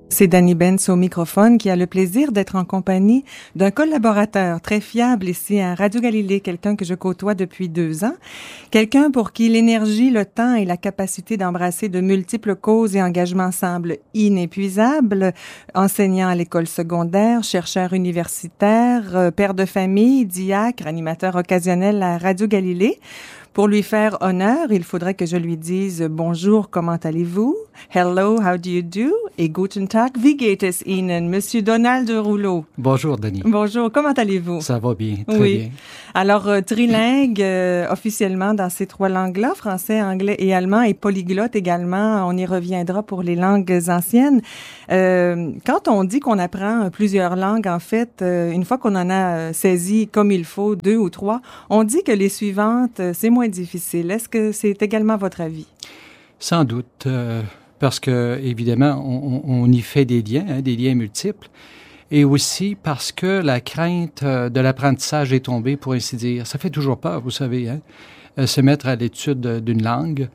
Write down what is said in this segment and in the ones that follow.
C'est Dani Benz au microphone qui a le plaisir d'être en compagnie d'un collaborateur très fiable ici à Radio Galilée, quelqu'un que je côtoie depuis 2 ans, quelqu'un pour qui l'énergie, le temps et la capacité d'embrasser de multiples causes et engagements semblent inépuisables, enseignant à l'école secondaire, chercheur universitaire, père de famille, diacre, animateur occasionnel à Radio Galilée. Pour lui faire honneur, il faudrait que je lui dise bonjour, comment allez-vous? Hello, how do you do? Et guten Tag, wie geht es Ihnen? Monsieur Donald Rouleau. Bonjour, Dani. Bonjour, comment allez-vous? Ça va bien, très bien. Alors, trilingue officiellement dans ces 3 langues-là, français, anglais et allemand, et polyglotte également, on y reviendra pour les langues anciennes. Quand on dit qu'on apprend plusieurs langues, en fait, une fois qu'on en a saisi comme il faut 2 ou 3, on dit que les suivantes, c'est moins difficile. Est-ce que c'est également votre avis? Sans doute, parce que évidemment, on y fait des liens multiples, et aussi parce que la crainte de l'apprentissage est tombée, pour ainsi dire. Ça fait toujours peur, vous savez, se mettre à l'étude d'une langue.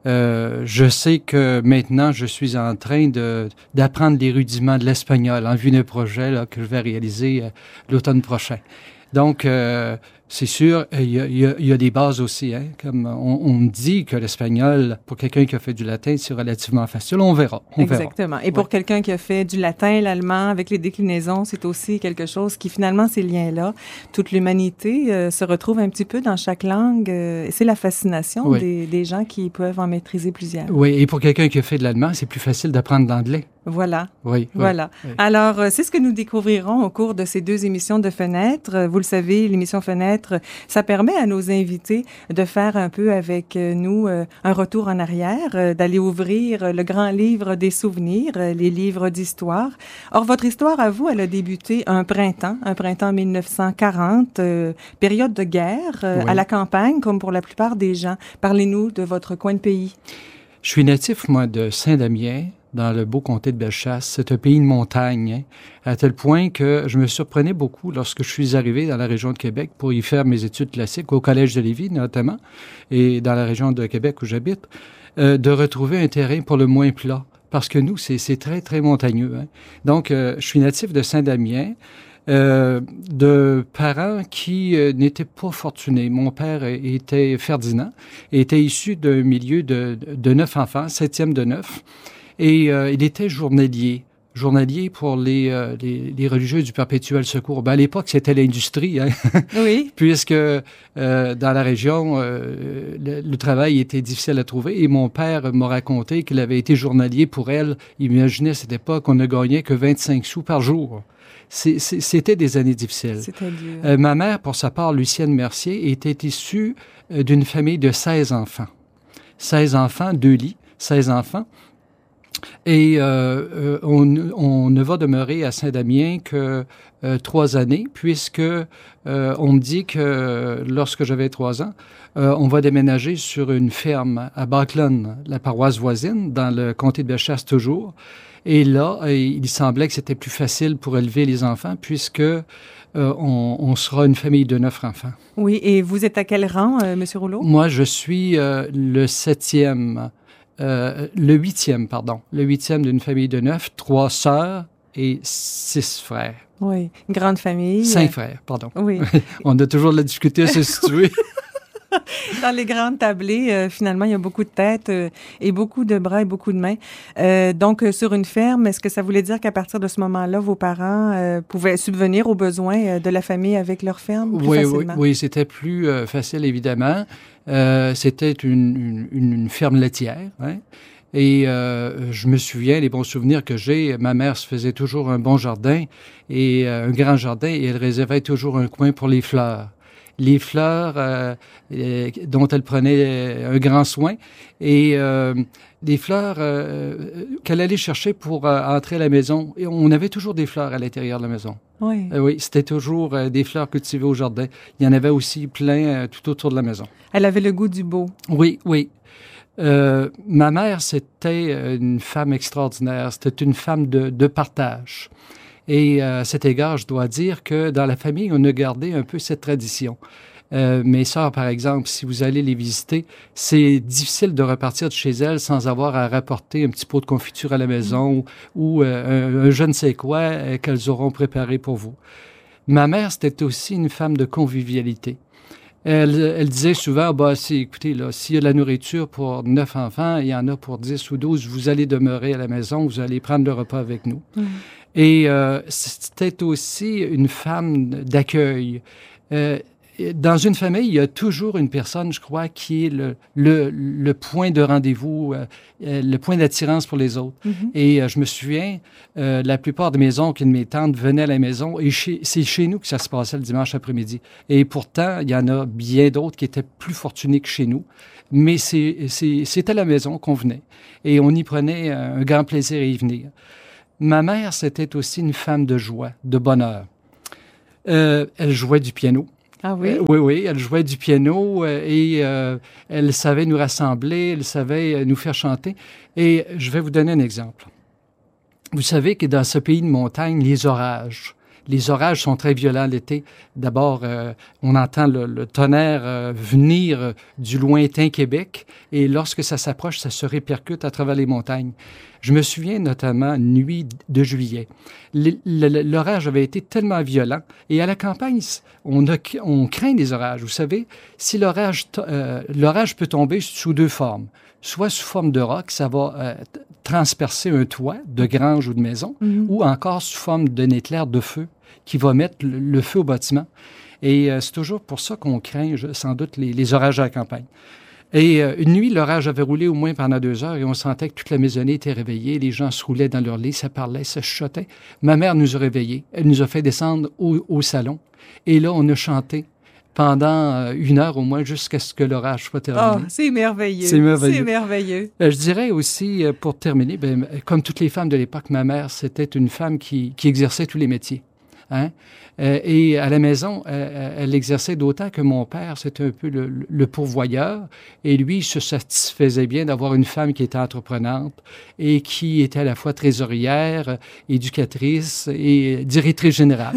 Je sais que maintenant, je suis en train d'apprendre les rudiments de l'espagnol en vue d'un projet là, que je vais réaliser l'automne prochain. Donc, c'est sûr, il y a des bases aussi. Comme on me dit que l'espagnol, pour quelqu'un qui a fait du latin, c'est relativement facile. On verra. Exactement. Et pour quelqu'un qui a fait du latin, l'allemand, avec les déclinaisons, c'est aussi quelque chose qui, finalement, ces liens-là, toute l'humanité se retrouve un petit peu dans chaque langue. C'est la fascination des gens qui peuvent en maîtriser plusieurs. Oui, et pour quelqu'un qui a fait de l'allemand, c'est plus facile d'apprendre l'anglais. Voilà. Oui. Voilà. Oui. Alors, c'est ce que nous découvrirons au cours de ces 2 émissions de Fenêtre. Vous le savez, l'émission Fenêtre, ça permet à nos invités de faire un peu avec nous un retour en arrière, d'aller ouvrir le grand livre des souvenirs, les livres d'histoire. Or, votre histoire à vous, elle a débuté un printemps 1940, période de guerre, à la campagne, comme pour la plupart des gens. Parlez-nous de votre coin de pays. Je suis natif, moi, de Saint-Damien, dans le beau comté de Bellechasse. C'est un pays de montagne, à tel point que je me surprenais beaucoup lorsque je suis arrivé dans la région de Québec pour y faire mes études classiques, au Collège de Lévis notamment, et dans la région de Québec où j'habite, de retrouver un terrain pour le moins plat, parce que nous, c'est très, très montagneux. Donc, je suis natif de Saint-Damien, de parents qui n'étaient pas fortunés. Mon père était Ferdinand, et était issu d'un milieu de 9 enfants, 7e de 9, et il était journalier pour les religieux du Perpétuel Secours. À l'époque, c'était l'industrie, Oui. Puisque dans la région, le travail était difficile à trouver. Et mon père m'a raconté qu'il avait été journalier pour elle. Imaginez, à cette époque, on ne gagnait que 25 sous par jour. C'était des années difficiles. C'était dur. Ma mère, pour sa part, Lucienne Mercier, était issue d'une famille de 16 enfants. 16 enfants, 2 lits, 16 enfants. Et on ne va demeurer à Saint-Damien que 3 années, puisque on me dit que lorsque j'avais 3 ans, on va déménager sur une ferme à Baclone, la paroisse voisine, dans le comté de Bellechasse toujours. Et là, il semblait que c'était plus facile pour élever les enfants, puisque on sera une famille de 9 enfants. Oui, et vous êtes à quel rang, Monsieur Rouleau? Moi, je suis le 7e. Le 8e d'une famille de 9, 3 sœurs et 6 frères. Oui, une grande famille. 5 frères, pardon. Oui. On a toujours de la difficulté à se situer. Dans les grandes tablées, finalement, il y a beaucoup de têtes et beaucoup de bras et beaucoup de mains. Donc, sur une ferme, est-ce que ça voulait dire qu'à partir de ce moment-là, vos parents pouvaient subvenir aux besoins de la famille avec leur ferme plus facilement? Oui, c'était plus facile, évidemment. C'était une ferme laitière, Et je me souviens, les bons souvenirs que j'ai, ma mère se faisait toujours un bon jardin et un grand jardin, et elle réservait toujours un coin pour les fleurs. Les fleurs dont elle prenait un grand soin, et des fleurs qu'elle allait chercher pour entrer à la maison. Et on avait toujours des fleurs à l'intérieur de la maison. Oui. Oui, c'était toujours des fleurs cultivées au jardin. Il y en avait aussi plein tout autour de la maison. Elle avait le goût du beau. Oui. Ma mère, c'était une femme extraordinaire. C'était une femme de partage. Et à cet égard, je dois dire que dans la famille, on a gardé un peu cette tradition. Mes sœurs, par exemple, si vous allez les visiter, c'est difficile de repartir de chez elles sans avoir à rapporter un petit pot de confiture à la maison ou un je ne sais quoi qu'elles auront préparé pour vous. Ma mère, c'était aussi une femme de convivialité. Elle disait souvent, écoutez, là, s'il y a de la nourriture pour 9 enfants, il y en a pour 10 ou 12, vous allez demeurer à la maison, vous allez prendre le repas avec nous. Mm. Et c'était aussi une femme d'accueil. Dans une famille, il y a toujours une personne, je crois, qui est le point de rendez-vous, le point d'attirance pour les autres. Mm-hmm. Et je me souviens, la plupart de mes oncles et de mes tantes venaient à la maison et c'est chez nous que ça se passait le dimanche après-midi. Et pourtant, il y en a bien d'autres qui étaient plus fortunés que chez nous. Mais c'est à la maison qu'on venait. Et on y prenait un grand plaisir à y venir. Ma mère, c'était aussi une femme de joie, de bonheur. Elle jouait du piano. Ah oui? Oui, elle jouait du piano et elle savait nous rassembler, elle savait nous faire chanter. Et je vais vous donner un exemple. Vous savez que dans ce pays de montagne, les orages sont très violents l'été. D'abord, on entend le tonnerre venir du lointain Québec et lorsque ça s'approche, ça se répercute à travers les montagnes. Je me souviens notamment une nuit de juillet. L'orage avait été tellement violent et à la campagne, on craint des orages. Vous savez, si l'orage peut tomber sous deux formes. Soit sous forme de roc, ça va transpercer un toit de grange ou de maison, ou encore sous forme d'un éclair de feu qui va mettre le feu au bâtiment. Et c'est toujours pour ça qu'on craint, sans doute, les orages à la campagne. Et une nuit, l'orage avait roulé au moins pendant 2 heures et on sentait que toute la maisonnée était réveillée. Les gens se roulaient dans leur lit, ça parlait, ça chuchotait. Ma mère nous a réveillés. Elle nous a fait descendre au salon. Et là, on a chanté pendant 1 heure au moins jusqu'à ce que l'orage soit terminé. Oh, c'est merveilleux. C'est merveilleux. C'est merveilleux. Je dirais aussi, pour terminer, comme toutes les femmes de l'époque, ma mère, c'était une femme qui exerçait tous les métiers. Hein? Et à la maison, elle exerçait d'autant que mon père, c'était un peu le pourvoyeur. Et lui, il se satisfaisait bien d'avoir une femme qui était entreprenante et qui était à la fois trésorière, éducatrice et directrice générale.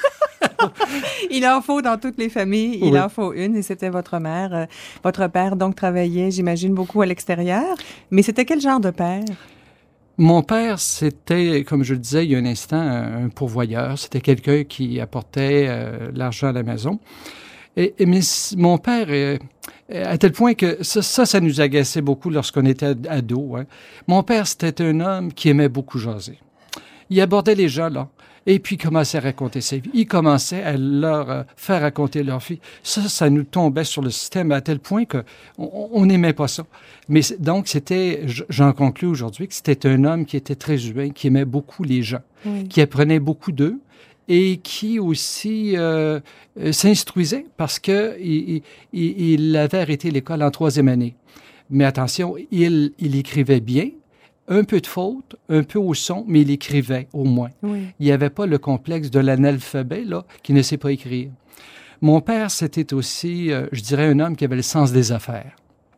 Il en faut dans toutes les familles, il en faut une, et c'était votre mère. Votre père, donc, travaillait, j'imagine, beaucoup à l'extérieur. Mais c'était quel genre de père? Mon père, c'était, comme je le disais il y a un instant, un pourvoyeur. C'était quelqu'un qui apportait l'argent à la maison. Mais mon père, à tel point que ça nous agaçait beaucoup lorsqu'on était ados. Hein. Mon père, c'était un homme qui aimait beaucoup jaser. Il abordait les gens, là. Et puis, il commençait à raconter sa vie. Il commençait à leur faire raconter leur vie. Ça nous tombait sur le système à tel point qu'on n'aimait pas ça. Mais donc, j'en conclus aujourd'hui que c'était un homme qui était très humain, qui aimait beaucoup les gens, qui apprenait beaucoup d'eux et qui aussi s'instruisait parce que il avait arrêté l'école en 3e année. Mais attention, il écrivait bien. Un peu de faute, un peu au son, mais il écrivait au moins. Oui. Il n'y avait pas le complexe de l'analphabet, là, qui ne sait pas écrire. Mon père, c'était aussi, je dirais, un homme qui avait le sens des affaires.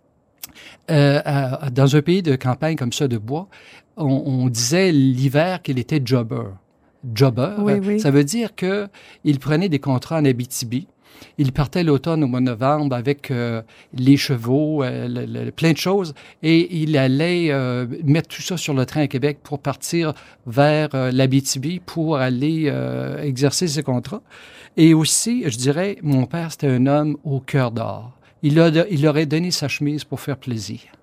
Dans un pays de campagne comme ça, de bois, on disait l'hiver qu'il était jobber. Jobber, ça veut dire qu'il prenait des contrats en Abitibi. Il partait l'automne au mois de novembre avec les chevaux, plein de choses, et il allait mettre tout ça sur le train à Québec pour partir vers l'Abitibi pour aller exercer ses contrats. Et aussi, je dirais, mon père, c'était un homme au cœur d'or. Il aurait donné sa chemise pour faire plaisir.